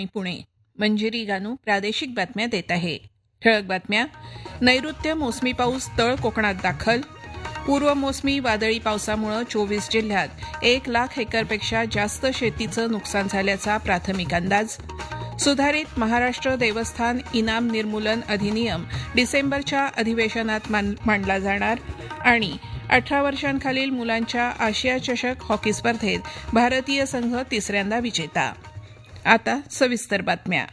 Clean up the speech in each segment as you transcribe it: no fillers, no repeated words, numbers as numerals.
आकाशवाणी पुणे. मंजिरी गानू प्रादेशिक बातम्या देत आहे. ठळक बातम्या. नैऋत्य मोसमी पाऊस तळ कोकणात दाखल. पूर्व मोसमी वादळी पावसामुळे 24 जिल्ह्यात 1,00,000 हेक्टरपेक्षा जास्त शेतीचं नुकसान झाल्याचा प्राथमिक अंदाज. सुधारित महाराष्ट्र देवस्थान इनाम निर्मूलन अधिनियम डिसेंबरच्या अधिवेशनात मांडला जाणार. आणि 18 वर्षांखालील मुलांच्या आशिया चषक हॉकी स्पर्धेत भारतीय संघ तिसऱ्यांदा विजेता. आता सविस्तर बातम्या.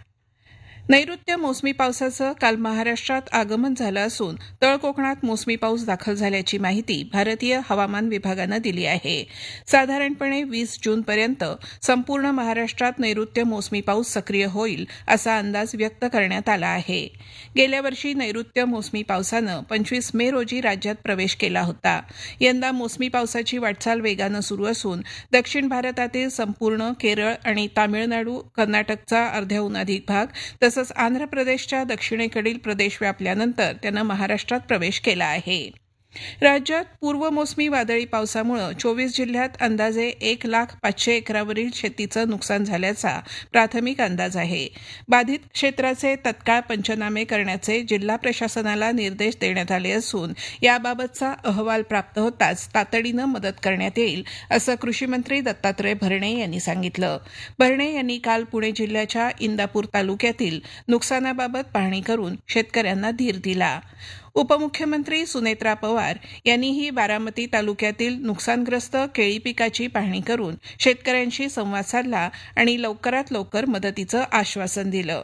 नैऋत्य मोसमी पावसाचं काल महाराष्ट्रात आगमन झालं असून तळ कोकणात मोसमी पाऊस दाखल झाल्याची माहिती भारतीय हवामान विभागानं दिली आहे. साधारणपणे 20 जूनपर्यंत संपूर्ण महाराष्ट्रात नैऋत्य मोसमी पाऊस सक्रिय होईल असा अंदाज व्यक्त करण्यात आला आहे. गेल्या वर्षी नैऋत्य मोसमी पावसानं 25 मे रोजी राज्यात प्रवेश केला होता. यंदा मोसमी पावसाची वाटचाल वेगानं सुरू असून दक्षिण भारतातील संपूर्ण केरळ आणि तामिळनाडू, कर्नाटकचा अर्ध्याहून अधिक भाग तसंच आंध्र प्रदेशच्या दक्षिणेकडील प्रदेश व्यापल्यानंतर त्यानं महाराष्ट्रात प्रवेश केला आहे. राज्यात पूर्व मोसमी वादळी पावसामुळे 24 जिल्ह्यात अंदाजे 1,05,000 एकरावरील शेतीचं नुकसान झाल्याचा प्राथमिक अंदाज आहे. बाधित क्षेत्राचे तत्काळ पंचनामे करण्याचे जिल्हा प्रशासनाला निर्देश देण्यात आले असून याबाबतचा अहवाल प्राप्त होताच तातडीनं मदत करण्यात येईल असं कृषीमंत्री दत्तात्रय भरणे यांनी सांगितलं. भरणे यांनी काल पुणे जिल्ह्याच्या इंदापूर तालुक्यातील नुकसानाबाबत पाहणी करून शेतकऱ्यांना धीर दिला. उपमुख्यमंत्री सुनेत्रा पवार यांनीही बारामती तालुक्यातील नुकसानग्रस्त केळी पिकाची पाहणी करून शेतकऱ्यांशी संवाद साधला आणि लवकरात लवकर मदतीचं आश्वासन दिलं.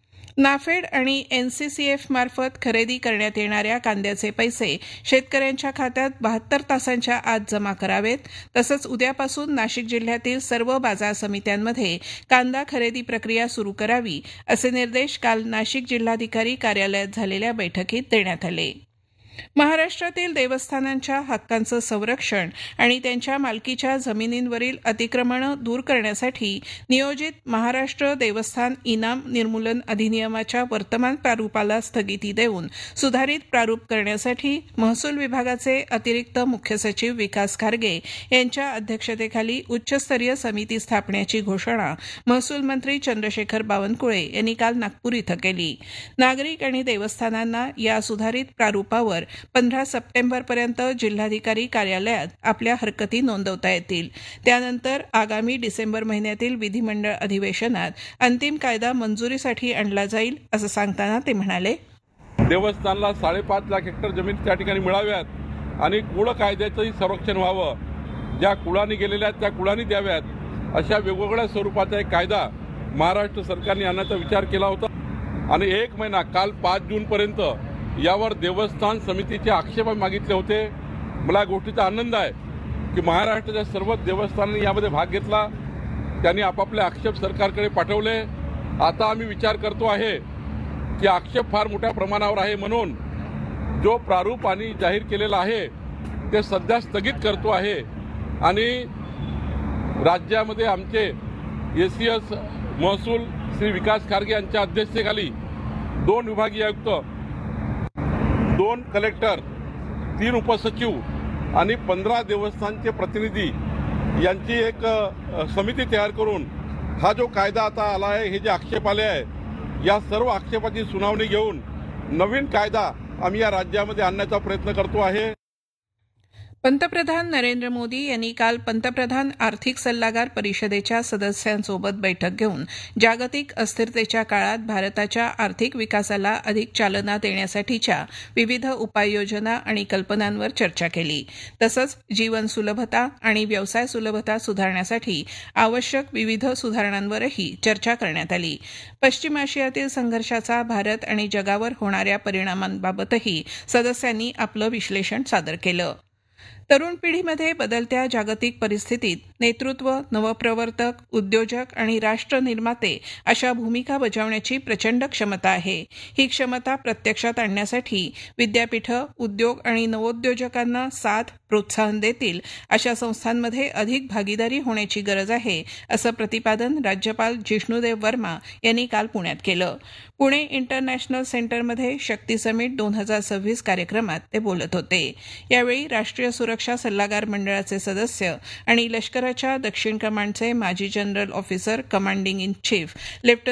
नाफेड आणि एनसीसीएफ मार्फत खरेदी करण्यात येणाऱ्या कांद्याचे पैसे शेतकऱ्यांच्या खात्यात 72 तासांच्या आत जमा करावेत. तसंच उद्यापासून नाशिक जिल्ह्यातील सर्व बाजार समित्यांमध्ये कांदा खरेदी प्रक्रिया सुरू करावी असे निर्देश काल नाशिक जिल्हाधिकारी कार्यालयात झालेल्या बैठकीत देण्यात आले. महाराष्ट्रातील देवस्थानांच्या हक्कांचं संरक्षण आणि त्यांच्या मालकीच्या जमिनींवरील अतिक्रमणं दूर करण्यासाठी नियोजित महाराष्ट्र देवस्थान इनाम निर्मूलन अधिनियमाच्या वर्तमान प्रारूपाला स्थगिती देऊन सुधारित प्रारूप करण्यासाठी महसूल विभागाचे अतिरिक्त मुख्य सचिव विकास खारगे यांच्या अध्यक्षतेखाली उच्चस्तरीय समिती स्थापण्याची घोषणा महसूल मंत्री चंद्रशेखर बावनकुळे यांनी काल नागपूर इथं केली. नागरिक आणि देवस्थानांना या सुधारित प्रारूपावर 15 सप्टेंबरपर्यंत जिल्हाधिकारी कार्यालयात आपल्या हरकती नोंदवता येतील. त्यानंतर आगामी डिसेंबर महिन्यातील विधिमंडळ अधिवेशनात अंतिम कायदा मंजुरीसाठी आणला जाईल असं सांगताना ते म्हणाले, देवस्थानला 5.5 लाख हेक्टर जमीन त्या ठिकाणी मिळाव्यात आणि कुळ कायद्याचंही संरक्षण व्हावं. ज्या कुळांनी गेलेल्या त्या कुळांनी द्याव्यात, अशा वेगवेगळ्या स्वरूपाचा एक कायदा महाराष्ट्र सरकारने आणण्याचा विचार केला होता. आणि 1 महिना काल 5 जूनपर्यंत यावर देवस्थान समितीचे आक्षेप मागितले होते. मला गोष्टीचा आनंद आहे की महाराष्ट्राच्या सर्व देवस्थानांनी यामध्ये भाग घेतला. त्यांनी आपापले आक्षेप सरकारकडे पाठवले. आता आम्ही विचार करतो आहे की आक्षेप फार मोठ्या प्रमाणावर आहे म्हणून जो प्रारूप आणि जाहीर केलेला आहे ते सध्या स्थगित करतो आहे. आणि राज्यामध्ये आमचे एसीएस महसूल श्री विकास खारगे यांच्या अध्यक्षतेखाली 2 विभागीय आयुक्त, 2 कलेक्टर, 3 उपसचिव आणि 15 देवस्थानचे प्रतिनिधी यांची एक समिती तयार करून हा जो कायदा आता आला आहे, हे जे आक्षेप आले आहे, या सर्व आक्षेपाची सुनावणी घेऊन नवीन कायदा आम्ही या राज्यामध्ये आणण्याचा प्रयत्न करतो आहे. पंतप्रधान नरेंद्र मोदी यांनी काल पंतप्रधान आर्थिक सल्लागार परिषदेच्या सदस्यांसोबत बैठक घेऊन जागतिक अस्थिरतेच्या काळात भारताच्या आर्थिक विकासाला अधिक चालना देण्यासाठीच्या विविध उपाययोजना आणि कल्पनांवर चर्चा केली. तसंच जीवन सुलभता आणि व्यवसाय सुलभता सुधारण्यासाठी आवश्यक विविध सुधारणांवरही चर्चा करण्यात आली. पश्चिम आशियातील संघर्षाचा भारत आणि जगावर होणाऱ्या परिणामांबाबतही सदस्यांनी आपलं विश्लेषण सादर केलं. तरुण पिढीमध्ये बदलत्या जागतिक परिस्थितीत नेतृत्व, नवप्रवर्तक, उद्योजक आणि राष्ट्र निर्माते अशा भूमिका बजावण्याची प्रचंड क्षमता आहे. ही क्षमता प्रत्यक्षात आणण्यासाठी विद्यापीठं, उद्योग आणि नवोद्योजकांना साथ, प्रोत्साहन देतील अशा संस्थांमध्ये अधिक भागीदारी होण्याची गरज आहे, असं प्रतिपादन राज्यपाल जिष्णुदेव वर्मा यांनी काल पुण्यात केलं. पुणे इंटरनॅशनल सेंटरमध्ये शक्ती समिट 2026 कार्यक्रमात ते बोलत होते. यावेळी राष्ट्रीय सुरक्षा सल्लागार मंडळाचे सदस्य आणि लष्कराच्या दक्षिण कमांडचे माजी general officer commanding in chief lieutenant